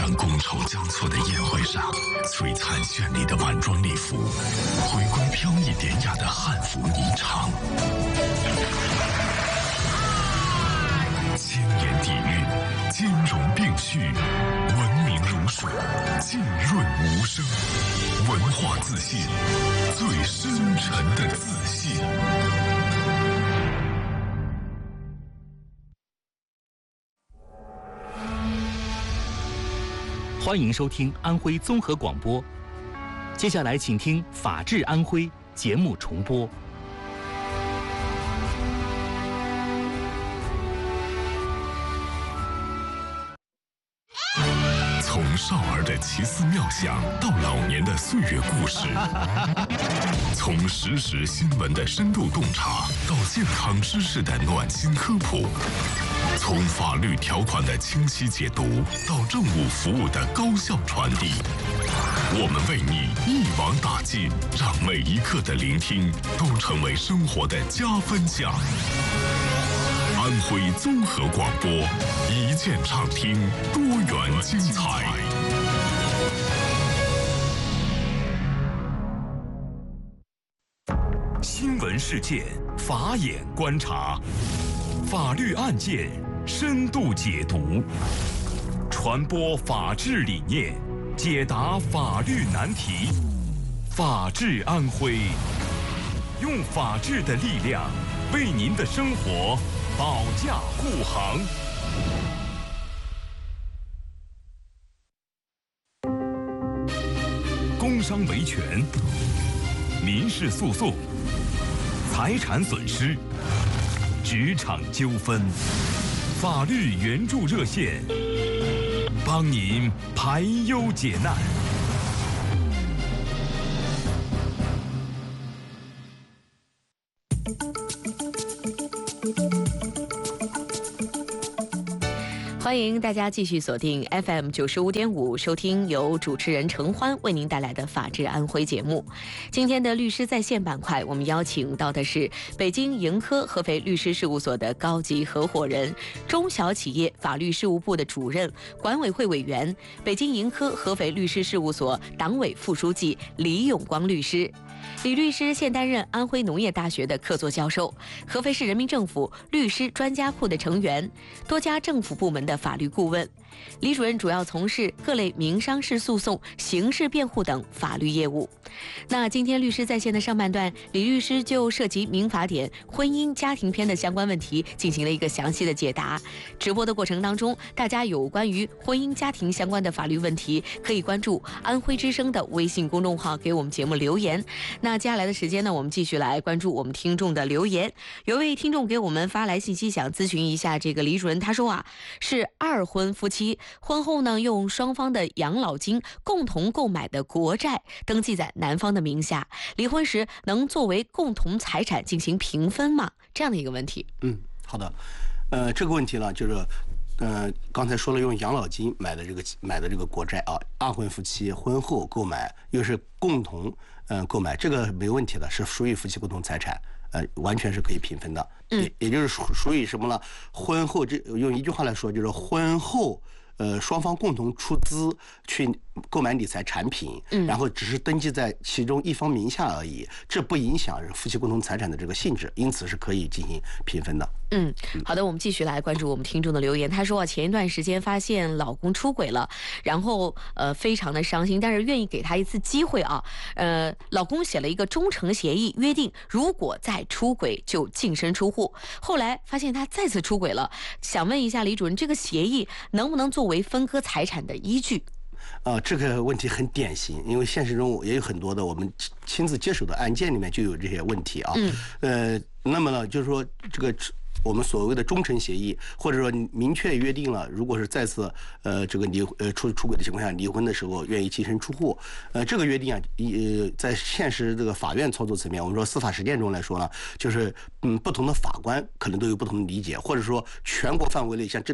让觥筹交错的宴会上，璀璨绚丽的晚装礼服回归飘逸典雅的汉服霓裳。千年底蕴，兼容并蓄，文明如水，浸润无声，文化自信，最深沉的自信。 欢迎收听安徽综合广播，接下来请听《法治安徽》节目重播。 从少儿的奇思妙想到老年的岁月故事，从实时新闻的深度洞察到健康知识的暖心科普，从法律条款的清晰解读到政务服务的高效传递，我们为你一网打尽，让每一刻的聆听都成为生活的加分项。安徽综合广播，一键畅听，多元精彩。 新闻事件，法眼观察，法律案件深度解读，传播法治理念，解答法律难题。法治安徽，用法治的力量为您的生活保驾护航。工伤维权、民事诉讼、财产损失、职场纠纷、法律援助热线，帮您排忧解难。 欢迎大家继续锁定 FM 95.5，收听由主持人程欢为您带来的《法治安徽》节目。今天的律师在线板块，我们邀请到的是北京盈科合肥律师事务所的高级合伙人、中小企业法律事务部的主任、管委会委员、北京盈科合肥律师事务所党委副书记李永光律师。李律师现担任安徽农业大学的客座教授，合肥市人民政府律师专家库的成员，多家政府部门的法律顾问。李主任主要从事各类民商事诉讼、刑事辩护等法律业务。那今天律师在线的上半段，李律师就涉及民法典婚姻家庭篇的相关问题进行了一个详细的解答。直播的过程当中，大家有关于婚姻家庭相关的法律问题，可以关注安徽之声的微信公众号给我们节目留言。那接下来的时间呢，我们继续来关注我们听众的留言。有位听众给我们发来信息，想咨询一下这个李主任。他说啊，是二婚夫妻婚后呢，用双方的养老金共同购买的国债登记在男方的名下，离婚时能作为共同财产进行平分吗？这样的一个问题。 好的，这个问题呢，就是刚才说了，用养老金买的这个国债啊，二婚夫妻婚后购买又是共同购买，这个没问题的，是属于夫妻共同财产，完全是可以平分的。也就是属于什么呢？婚后用一句话来说，就是婚后双方共同出资去购买理财产品，然后只是登记在其中一方名下而已，这不影响夫妻共同财产的这个性质，因此是可以进行平分的。 好的，我们继续来关注我们听众的留言。他说啊，前一段时间发现老公出轨了，然后非常的伤心，但是愿意给他一次机会啊。老公写了一个忠诚协议，约定如果再出轨就净身出户。后来发现他再次出轨了，想问一下李主任，这个协议能不能作为分割财产的依据？ 这个问题很典型，因为现实中也有很多的我们亲自接手的案件里面就有这些问题啊。那么呢，就是说这个我们所谓的忠诚协议，或者说明确约定了，如果是再次这个出轨的情况下，离婚的时候愿意净身出户，这个约定啊，在现实这个法院操作层面，我们说司法实践中来说呢，就是不同的法官可能都有不同的理解，或者说全国范围内像这种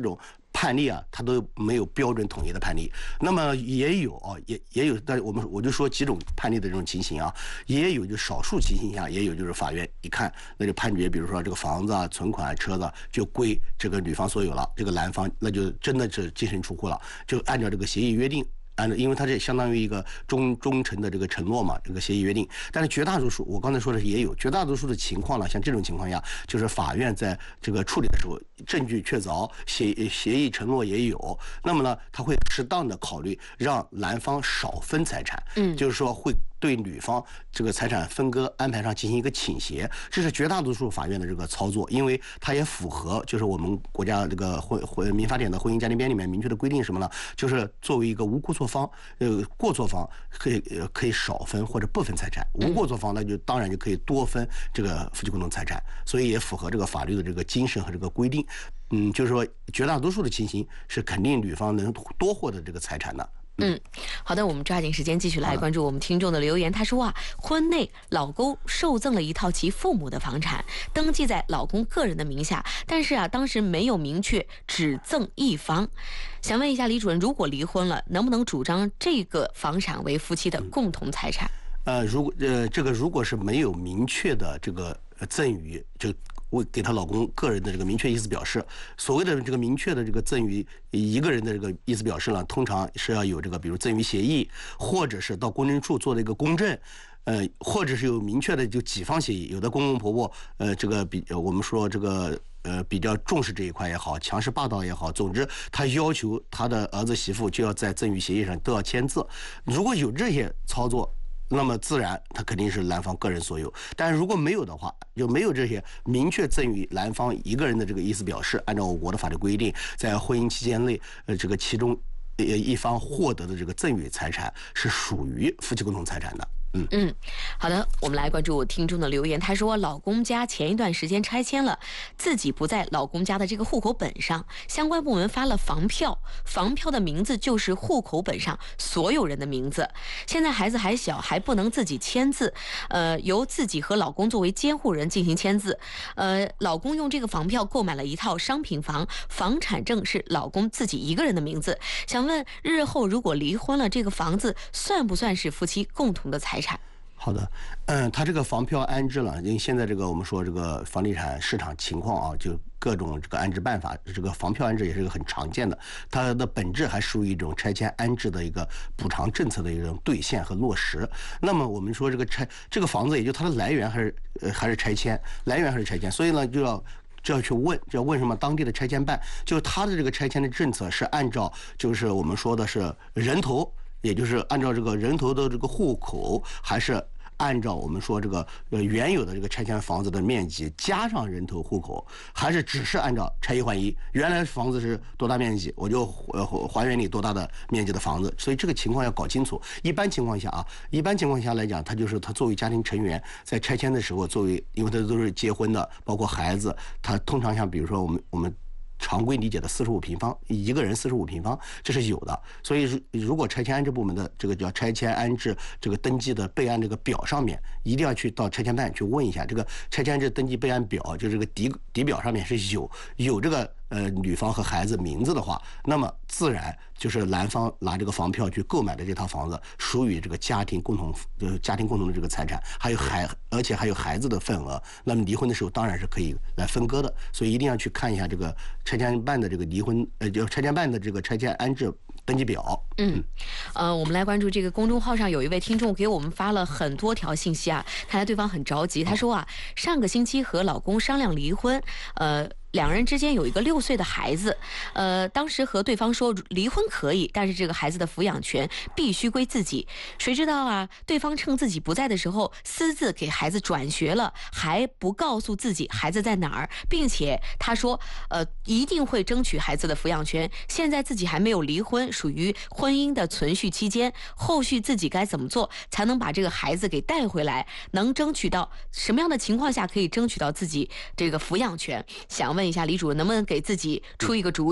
判例啊，它都没有标准统一的判例。那么也有啊，也有，但是我就说几种判例的这种情形啊，也有就少数情形下也有就是法院一看那就判决，比如说这个房子啊、存款、车子就归这个女方所有了，这个男方那就真的是净身出户了，就按照这个协议约定。因为它这相当于一个忠诚的这个承诺嘛，这个协议约定。但是绝大多数，我刚才说的也有绝大多数的情况呢，像这种情况下，就是法院在这个处理的时候，证据确凿，协议承诺也有，那么呢，他会适当的考虑让男方少分财产，就是说会对女方这个财产分割安排上进行一个倾斜，这是绝大多数法院的这个操作，因为它也符合就是我们国家这个民法典的婚姻家庭编里面明确的规定什么呢？就是作为一个无过错方，过错方可以少分或者不分财产，无过错方那就当然就可以多分这个夫妻共同财产，所以也符合这个法律的这个精神和这个规定。就是说绝大多数的情形是肯定女方能多获得这个财产的。 好的，我们抓紧时间继续来关注我们听众的留言。他说啊，婚内老公受赠了一套其父母的房产，登记在老公个人的名下，但是啊，当时没有明确只赠一房。想问一下李主任，如果离婚了，能不能主张这个房产为夫妻的共同财产？ 如果是没有明确的这个赠与，就为给她老公个人的这个明确意思表示，所谓的这个明确的这个赠与一个人的这个意思表示呢，通常是要有这个比如赠与协议，或者是到公证处做了一个公证，或者是有明确的就几方协议。有的公公婆婆这个我们说这个比较重视这一块也好，强势霸道也好，总之他要求他的儿子媳妇就要在赠与协议上都要签字。如果有这些操作，那么自然他肯定是男方个人所有，但是如果没有的话，就没有这些明确赠与男方一个人的这个意思表示，按照我国的法律规定，在婚姻期间内，这个其中一方获得的这个赠与财产是属于夫妻共同财产的。 好的，我们来关注听众的留言。他说，老公家前一段时间拆迁了，自己不在老公家的这个户口本上，相关部门发了房票，房票的名字就是户口本上所有人的名字。现在孩子还小，还不能自己签字，由自己和老公作为监护人进行签字。老公用这个房票购买了一套商品房，房产证是老公自己一个人的名字。想问，日后如果离婚了，这个房子算不算是夫妻共同的财产？ 好的，他这个房票安置了，因为现在这个我们说这个房地产市场情况啊，就各种这个安置办法，这个房票安置也是一个很常见的，它的本质还属于一种拆迁安置的一个补偿政策的一种兑现和落实。那么我们说这个房子，也就它的来源还是拆迁，所以呢就要去问，就要问什么当地的拆迁办，就是他的这个拆迁的政策是按照就是我们说的是人头。也就是按照这个人头的这个户口，还是按照我们说这个原有的这个拆迁房子的面积加上人头户口，还是只是按照拆一换一？原来房子是多大面积，我就还原你多大的面积的房子。所以这个情况要搞清楚。一般情况下来讲，他作为家庭成员在拆迁的时候，因为他都是结婚的，包括孩子，他通常像比如说我们常规理解的45平方，一个人45平方，这是有的。所以如果拆迁安置部门的这个叫拆迁安置这个登记的备案这个表上面，一定要去到拆迁办去问一下，这个拆迁安置登记备案表，就这个底表上面是有这个女方和孩子名字的话，那么自然就是男方拿这个房票去购买的这套房子属于这个家庭共同的这个财产，而且还有孩子的份额，那么离婚的时候当然是可以来分割的。所以一定要去看一下这个拆迁办的这个就拆迁办的这个拆迁安置登记表。 我们来关注这个公众号上有一位听众给我们发了很多条信息啊，看来对方很着急。他说啊，上个星期和老公商量离婚，两人之间有一个6岁的孩子，当时和对方说离婚可以，但是这个孩子的抚养权必须归自己。谁知道啊，对方趁自己不在的时候私自给孩子转学了，还不告诉自己孩子在哪儿，并且他说一定会争取孩子的抚养权。现在自己还没有离婚，属于婚姻的存续期间，后续自己该怎么做才能把这个孩子给带回来，能争取到什么样的情况下可以争取到自己这个抚养权？想问一下李主任，能不能给自己出一个主意？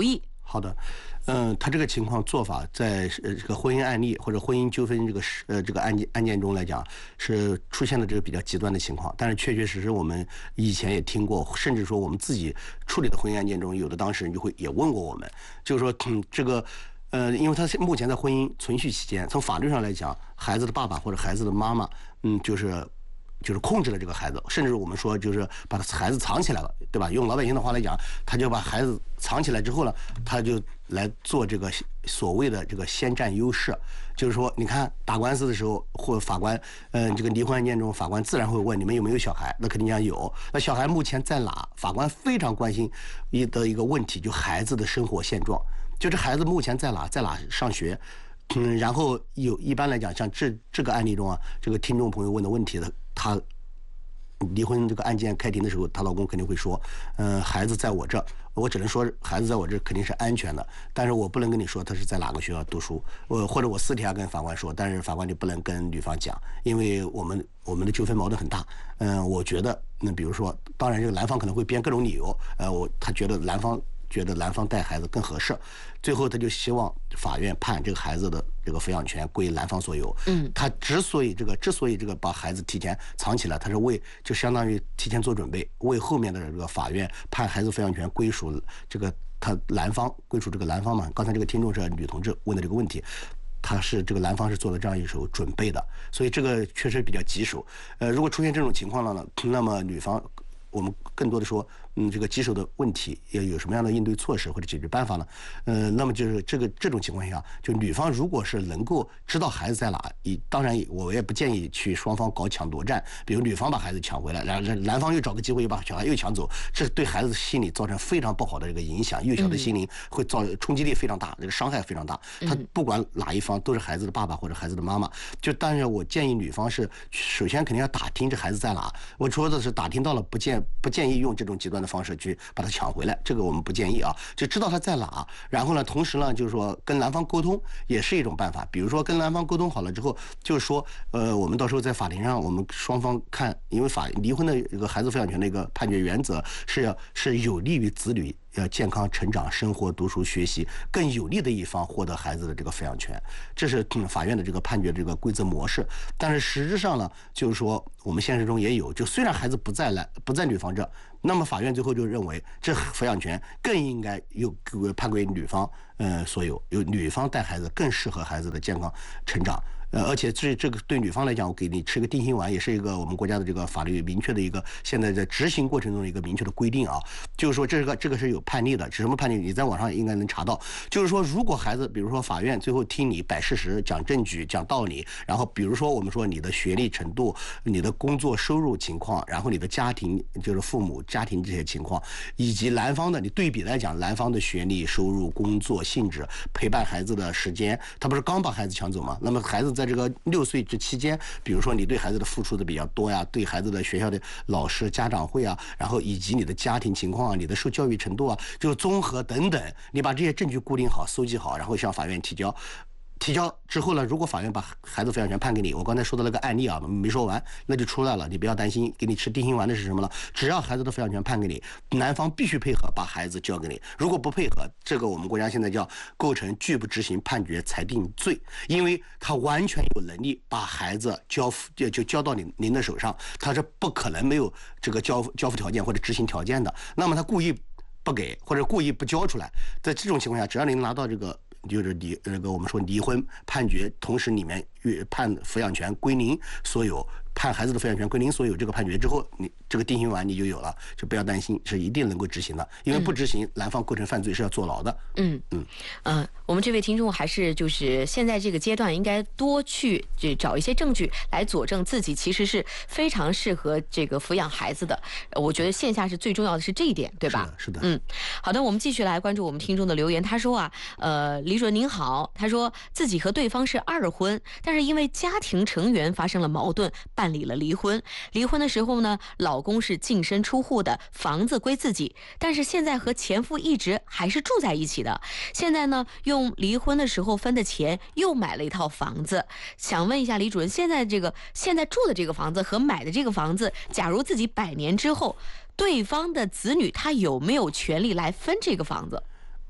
好的，他这个情况做法在这个婚姻案例或者婚姻纠纷这个案件中来讲，是出现了这个比较极端的情况。但是确确实实我们以前也听过，甚至说我们自己处理的婚姻案件中，有的当事人也问过我们，就是说这个。因为他目前在婚姻存续期间，从法律上来讲，孩子的爸爸或者孩子的妈妈，就是控制了这个孩子，甚至我们说就是把孩子藏起来了，对吧？用老百姓的话来讲，他就把孩子藏起来之后呢，他就来做这个所谓的这个先占优势，就是说，你看打官司的时候，或法官，这个离婚案件中，法官自然会问你们有没有小孩，那肯定讲有。那小孩目前在哪？法官非常关心的一个问题，就孩子的生活现状。就这孩子目前在哪上学，然后一般来讲，像这个案例中啊，这个听众朋友问的问题的，他离婚这个案件开庭的时候，她老公肯定会说，孩子在我这，我只能说孩子在我这肯定是安全的，但是我不能跟你说他是在哪个学校读书，或者我私底下跟法官说，但是法官就不能跟女方讲，因为我们的纠纷矛盾很大，我觉得，比如说，当然这个男方可能会编各种理由，他觉得男方带孩子更合适，最后他就希望法院判这个孩子的这个抚养权归男方所有。他之所以这个把孩子提前藏起来，他是就相当于提前做准备，为后面的这个法院判孩子抚养权归属这个归属这个男方嘛。刚才这个听众是女同志问的这个问题。这个男方是做了这样一手准备的，所以这个确实比较棘手。如果出现这种情况了呢，那么女方我们更多的说，这个棘手的问题也有什么样的应对措施或者解决办法呢？那么就是这种情况下，就女方如果是能够知道孩子在哪，当然我也不建议去双方搞抢夺战，比如女方把孩子抢回来，然后男方又找个机会又把小孩又抢走，这对孩子心理造成非常不好的这个影响，幼小的心灵会冲击力非常大，这个伤害非常大。他不管哪一方都是孩子的爸爸或者孩子的妈妈，但是我建议女方是首先肯定要打听这孩子在哪。我说的是打听到了，不建议用这种极端的方式去把他抢回来，这个我们不建议啊，就知道他在哪，然后呢，同时呢，就是说跟男方沟通也是一种办法。比如说跟男方沟通好了之后，就是说，我们到时候在法庭上，我们双方看，因为离婚的一个孩子抚养权的一个判决原则是有利于子女健康成长、生活、读书、学习更有利的一方获得孩子的这个抚养权，这是法院的这个判决这个规则模式。但是实质上呢，就是说我们现实中也有，就虽然孩子不在女方这，那么法院最后就认为这抚养权更应该判归女方所有，由女方带孩子更适合孩子的健康成长。而且这个对女方来讲，我给你吃个定心丸，也是一个我们国家的这个法律明确的一个现在在执行过程中的一个明确的规定啊，就是说这个是有判例的，是什么判例？你在网上应该能查到。就是说，如果孩子，比如说法院最后听你摆事实、讲证据、讲道理，然后比如说我们说你的学历程度、你的工作收入情况，然后你的家庭就是父母家庭这些情况，以及男方的你对比来讲，男方的学历、收入、工作性质、陪伴孩子的时间，他不是刚把孩子抢走吗？那么孩子在这个6岁这期间，比如说你对孩子的付出的比较多呀，对孩子的学校的老师、家长会啊，然后以及你的家庭情况啊，你的受教育程度啊，就综合等等，你把这些证据固定好、搜集好，然后向法院提交之后呢，如果法院把孩子抚养权判给你，我刚才说的那个案例啊没说完，那就出来了，你不要担心，给你吃定心丸的是什么呢？只要孩子的抚养权判给你，男方必须配合把孩子交给你，如果不配合，这个我们国家现在叫构成拒不执行判决裁定罪，因为他完全有能力把孩子交到您的手上，他是不可能没有这个交付条件或者执行条件的，那么他故意不给或者故意不交出来，在这种情况下，只要您拿到这个就是我们说离婚判决，同时里面判抚养权归您所有，判孩子的抚养权归您所有这个判决之后，你这个定心丸你就有了，就不要担心，是一定能够执行的，因为不执行，男方构成犯罪是要坐牢的。 我们这位听众还是就是现在这个阶段应该多去找一些证据来佐证自己其实是非常适合这个抚养孩子的。我觉得线下是最重要的是这一点，对吧？ 是的。 好的，我们继续来关注我们听众的留言。他说李主任您好，他说自己和对方是2婚，但是因为家庭成员发生了矛盾，办理了离婚。离婚的时候呢，老公是净身出户的，房子归自己，但是现在和前夫一直还是住在一起的。现在呢，用离婚的时候分的钱又买了一套房子。想问一下李主任，现在住的这个房子和买的这个房子，假如自己100年之后，对方的子女他有没有权利来分这个房子？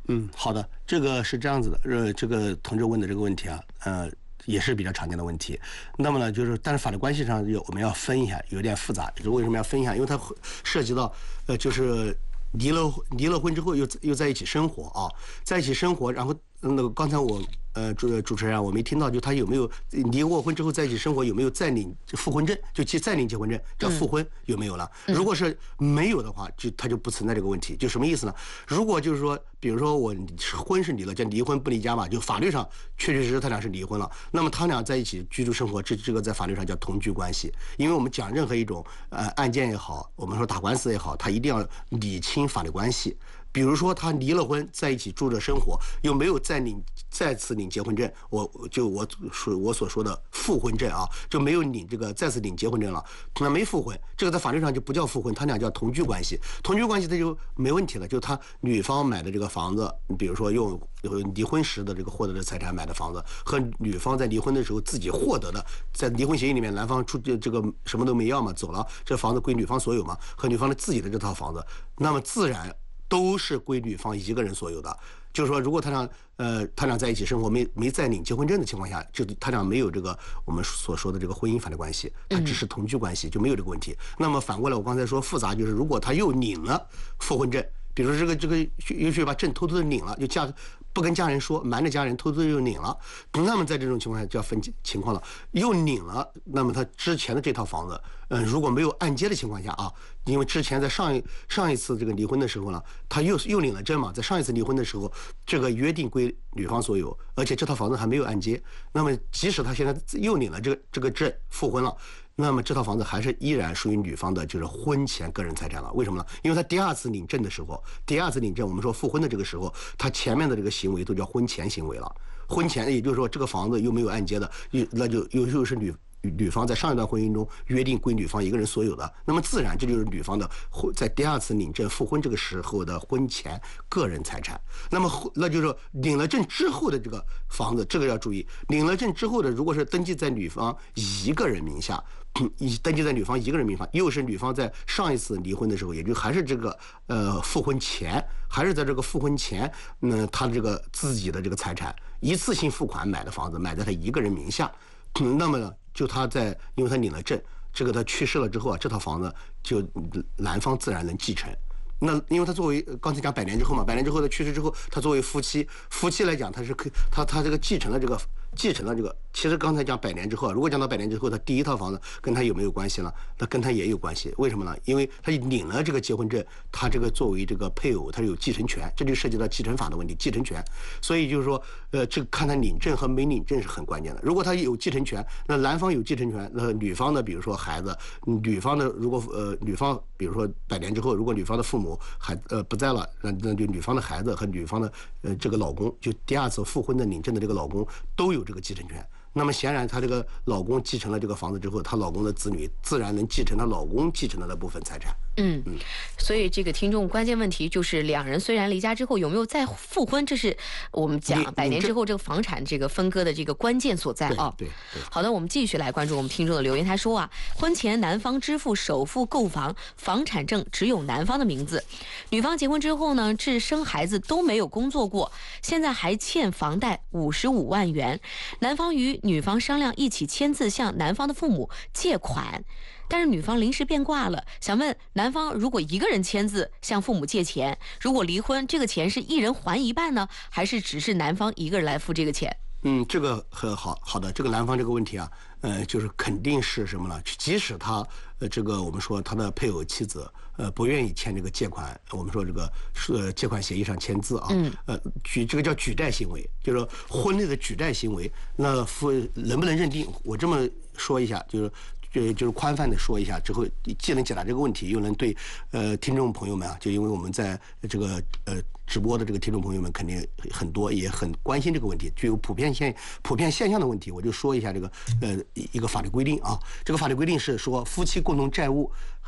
好的，这个是这样子的，这个同志问的这个问题啊，也是比较常见的问题。那么呢，但是法律关系上我们要分一下，有点复杂。就是为什么要分一下？因为它涉及到就是离了婚之后又在一起生活啊，在一起生活，然后那个刚才我主持人我没听到，就他有没有离过婚之后在一起生活有没有再领复婚证，就再领结婚证叫复婚有没有了？如果是没有的话，他就不存在这个问题。就什么意思呢？如果就是说，比如说我婚是离了，叫离婚不离家嘛，就法律上确确实实他俩是离婚了，那么他俩在一起居住生活，这个在法律上叫同居关系。因为我们讲任何一种案件也好，我们说打官司也好，他一定要理清法律关系。比如说他离了婚，在一起住着生活，又没有再次领结婚证，我所说的复婚证啊，就没有再次领结婚证了，那没复婚，这个在法律上就不叫复婚，他俩叫同居关系。同居关系它就没问题了，就他女方买的这个房子，比如说用离婚时的这个获得的财产买的房子，和女方在离婚的时候自己获得的，在离婚协议里面男方这个什么都没要嘛，走了，这房子归女方所有嘛，和女方的自己的这套房子，那么自然都是归女方一个人所有的。就是说，如果他俩在一起生活没再领结婚证的情况下，就他俩没有这个我们所说的这个婚姻法律关系，他只是同居关系，就没有这个问题。那么反过来，我刚才说复杂，就是如果他又领了复婚证，比如说这个又去把证偷偷的领了，就不跟家人说，瞒着家人偷偷又领了，那么在这种情况下就要分情况了。又领了，那么他之前的这套房子，如果没有按揭的情况下啊，因为之前在上一次这个离婚的时候呢，他又领了证嘛，在上一次离婚的时候，这个约定归女方所有，而且这套房子还没有按揭，那么即使他现在又领了这个证复婚了，那么这套房子还是依然属于女方的，就是婚前个人财产了。为什么呢？因为他第二次领证的时候，我们说复婚的这个时候，他前面的这个行为都叫婚前行为了。婚前也就是说，这个房子又没有按揭的，那就又是女方在上一段婚姻中约定归女方一个人所有的，那么自然这就是女方的在第二次领证复婚这个时候的婚前个人财产。那就是说领了证之后的这个房子，这个要注意，领了证之后的，如果是登记在女方一个人名下，又是女方在上一次离婚的时候，也就还是这个复婚前，还是在这个复婚前，他这个自己的这个财产一次性付款买的房子，买在他一个人名下，那么呢，就因为他领了证，这个他去世了之后啊，这套房子就男方自然能继承。那因为他作为刚才讲100年之后嘛，100年之后他去世之后，他作为夫妻来讲，他是可以他这个继承了这个，其实刚才讲100年之后，如果讲到100年之后，他第一套房子跟他有没有关系呢？那跟他也有关系。为什么呢？因为他领了这个结婚证，他这个作为这个配偶，他有继承权，这就涉及到继承法的问题，继承权。所以就是说，这个看他领证和没领证是很关键的。如果他有继承权，那男方有继承权，那女方的比如说孩子，女方的如果女方比如说100年之后，如果女方的父母不在了，那就女方的孩子和女方的这个老公，就第二次复婚的领证的这个老公都有这个继承权。那么显然，她这个老公继承了这个房子之后，她老公的子女自然能继承她老公继承的那部分财产。 所以这个听众关键问题就是两人虽然离家之后有没有再复婚，这是我们讲100年之后这个房产这个分割的这个关键所在啊。 对。 好的，我们继续来关注我们听众的留言。他说啊，婚前男方支付首付购房，房产证只有男方的名字，女方结婚之后呢，至生孩子都没有工作过，现在还欠房贷55万元，男方与女方商量一起签字向男方的父母借款。但是女方临时变卦了，想问男方，如果一个人签字向父母借钱，如果离婚，这个钱是一人还一半呢，还是只是男方一个人来付这个钱？ 这个很好的，这个男方这个问题啊，就是肯定是什么呢？即使他这个我们说他的配偶妻子不愿意签这个借款，我们说这个借款协议上签字啊，这个叫举债行为，就是说婚内的举债行为，那能不能认定？我这么说一下，就是宽泛的说一下之后，既能解答这个问题，又能对听众朋友们啊，就因为我们在这个直播的这个听众朋友们肯定很多，也很关心这个问题，具有普遍现象的问题，我就说一下这个一个法律规定啊。这个法律规定是说，夫妻共同债务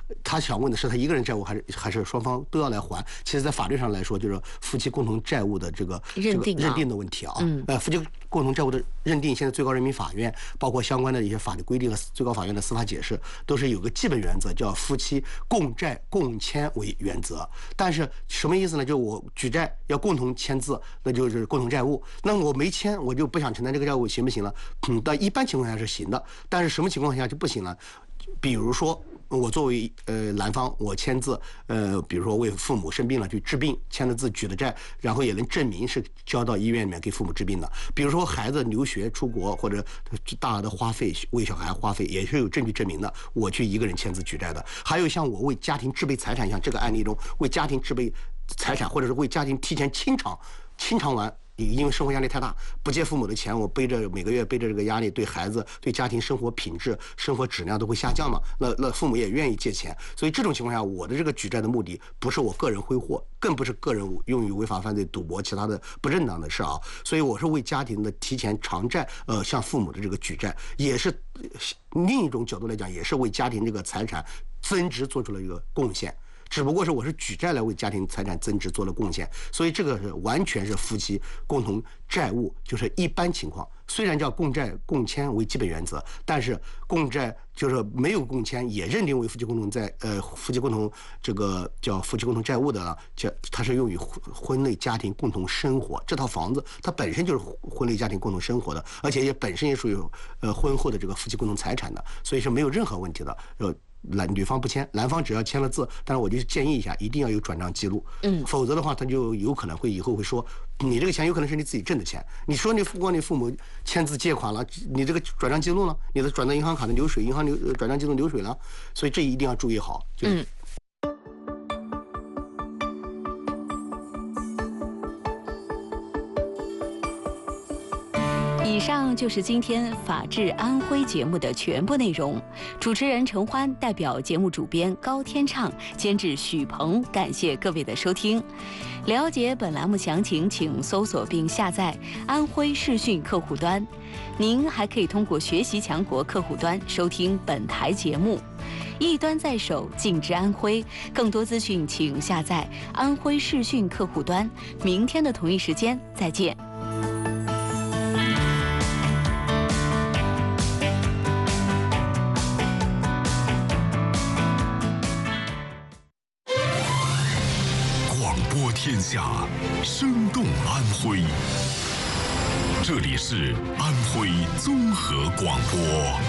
他想问的是他一个人债务还是双方都要来还？其实，在法律上来说，就是夫妻共同债务的这个认定的问题啊。夫妻共同债务的认定，现在最高人民法院包括相关的一些法律规定和最高法院的司法解释，都是有个基本原则，叫夫妻共债共签为原则。但是什么意思呢？就我举债要共同签字，那就是共同债务。那我没签，我就不想承担这个债务，行不行了？但一般情况下是行的，但是什么情况下就不行了？比如说，我作为男方，我签字，比如说为父母生病了去治病，签了字举的债，然后也能证明是交到医院里面给父母治病的。比如说孩子留学出国或者大额的花费为小孩花费，也是有证据证明的，我去一个人签字举债的。还有像我为家庭置备财产，像这个案例中为家庭置备财产，或者是为家庭提前清偿完。因为生活压力太大，不借父母的钱，我每个月背着这个压力，对孩子、对家庭生活品质、生活质量都会下降嘛。那父母也愿意借钱，所以这种情况下，我的这个举债的目的不是我个人挥霍，更不是个人用于违法犯罪、赌博其他的不正当的事啊。所以我是为家庭的提前偿债，向父母的这个举债，也是另一种角度来讲，也是为家庭这个财产增值做出了一个贡献。只不过是我是举债来为家庭财产增值做了贡献，所以这个是完全是夫妻共同债务，就是一般情况。虽然叫共债共签为基本原则，但是共债就是没有共签也认定为夫妻共同夫妻共同这个叫夫妻共同债务的，它是用于婚内家庭共同生活。这套房子它本身就是婚内家庭共同生活的，而且也本身也属于婚后的这个夫妻共同财产的，所以是没有任何问题的。女方不签，男方只要签了字，但是我就建议一下，一定要有转账记录，否则的话，他就有可能会以后会说，你这个钱有可能是你自己挣的钱，你说你帮你父母签字借款了，你这个转账记录呢，你的转到银行卡的流水，银行转账记录流水了，所以这一定要注意好。 以上就是今天法治安徽节目的全部内容。主持人陈欢代表节目主编高天畅、监制许鹏，感谢各位的收听。了解本栏目详情，请搜索并下载安徽视讯客户端。您还可以通过学习强国客户端收听本台节目。一端在手，尽知安徽。更多资讯请下载安徽视讯客户端。明天的同一时间再见。 天下，生动安徽。这里是安徽综合广播。